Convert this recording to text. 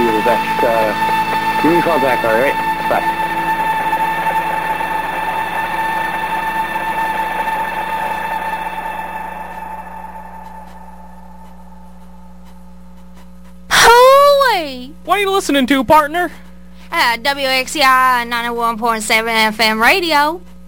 you the best. Give me a call back, all right? Bye. What are you listening to, partner? WXCI 91.7 FM radio.